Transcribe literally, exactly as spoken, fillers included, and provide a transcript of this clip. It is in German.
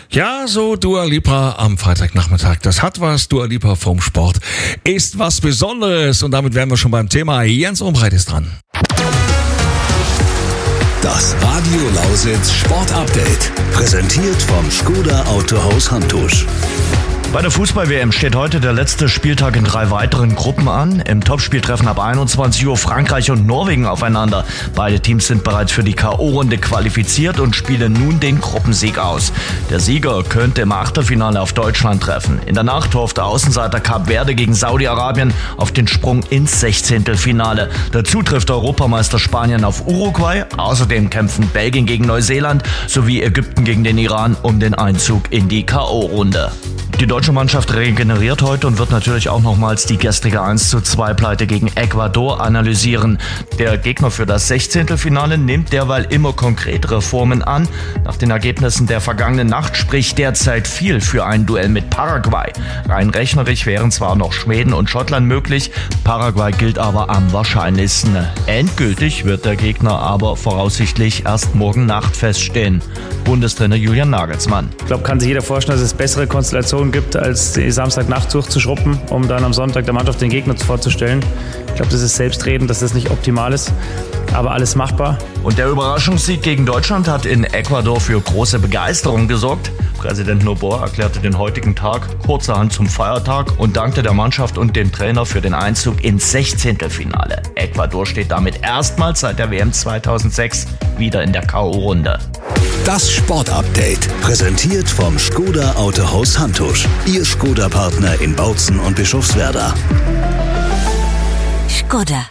Ja, so Dua Lipa am Freitagnachmittag. Das hat was. Dua Lipa vom Sport ist was Besonderes. Und damit wären wir schon beim Thema. Jens Umbreit ist dran. Das Radio Lausitz Sport Update. Präsentiert vom Skoda Autohaus Hantusch. Bei der Fußball-W M steht heute der letzte Spieltag in drei weiteren Gruppen an. Im Topspiel treffen ab einundzwanzig Uhr Frankreich und Norwegen aufeinander. Beide Teams sind bereits für die K O-Runde qualifiziert und spielen nun den Gruppensieg aus. Der Sieger könnte im Achtelfinale auf Deutschland treffen. In der Nacht hofft der Außenseiter Kap Verde gegen Saudi-Arabien auf den Sprung ins Sechzehntelfinale. Dazu trifft Europameister Spanien auf Uruguay. Außerdem kämpfen Belgien gegen Neuseeland sowie Ägypten gegen den Iran um den Einzug in die K O-Runde. Die deutsche Mannschaft regeneriert heute und wird natürlich auch nochmals die gestrige eins zu zwei Pleite gegen Ecuador analysieren. Der Gegner für das Sechzehntelfinale nimmt derweil immer konkretere Formen an. Nach den Ergebnissen der vergangenen Nacht spricht derzeit viel für ein Duell mit Paraguay. Rein rechnerisch wären zwar noch Schweden und Schottland möglich, Paraguay gilt aber am wahrscheinlichsten. Endgültig wird der Gegner aber voraussichtlich erst morgen Nacht feststehen. Bundestrainer Julian Nagelsmann. Ich glaube, kann sich jeder vorstellen, dass es bessere Konstellationen gibt, als die Samstagnacht durchzuschruppen, um dann am Sonntag der Mannschaft den Gegner vorzustellen. Ich glaube, das ist selbstredend, dass das nicht optimal ist, aber alles machbar. Und der Überraschungssieg gegen Deutschland hat in Ecuador für große Begeisterung gesorgt. Präsident Noboa erklärte den heutigen Tag kurzerhand zum Feiertag und dankte der Mannschaft und dem Trainer für den Einzug ins Sechzehntelfinale. Ecuador steht damit erstmals seit der W M zweitausendsechs wieder in der K O-Runde. Das Sport-Update, präsentiert vom Skoda Autohaus Hantusch. Ihr Skoda-Partner in Bautzen und Bischofswerda. Skoda.